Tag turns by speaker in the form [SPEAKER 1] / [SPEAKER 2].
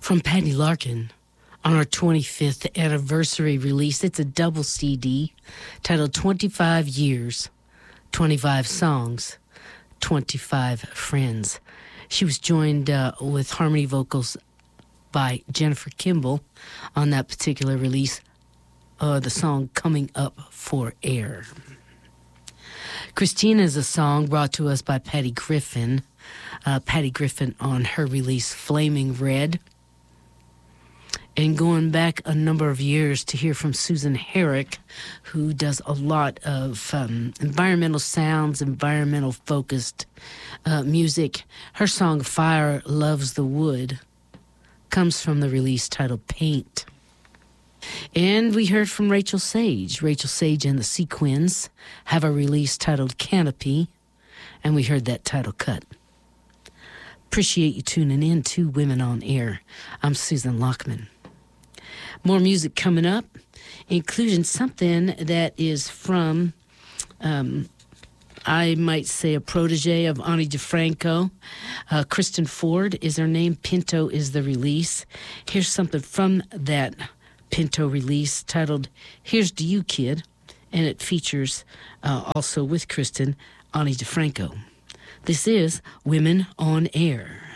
[SPEAKER 1] from Patty Larkin on our 25th anniversary release. It's a double CD titled 25 Years, 25 Songs, 25 Friends. She was joined with harmony vocals by Jennifer Kimball on that particular release, the song Coming Up for Air. Christina is a song brought to us by Patty Griffin. Patty Griffin on her release Flaming Red. And going back a number of years to hear from Susan Herrick, who does a lot of environmental sounds, environmental focused music. Her song Fire Loves the Wood comes from the release titled Paint. And we heard from Rachel Sage. Rachel Sage and the Sequins have a release titled Canopy, and we heard that title cut. Appreciate you tuning in to Women on Air. I'm Susan Lockman. More music coming up, including something that is from, I might say, a protege of Ani DeFranco. Kristen Ford is her name. Pinto is the release. Here's something from that Pinto release titled Here's to You, Kid, and it features also with Kristen, Ani DeFranco. This is Women on Air.